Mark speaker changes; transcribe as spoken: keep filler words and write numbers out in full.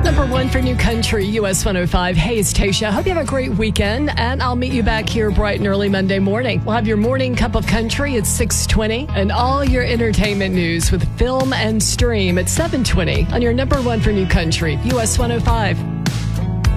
Speaker 1: Number one for New Country, U S one oh five. Hey, it's Tasha. Hope you have a great weekend, and I'll meet you back here bright and early Monday morning. We'll have your morning cup of country at six twenty, and all your entertainment news with Film and Stream at seven twenty on your number one for New Country, U S one oh five.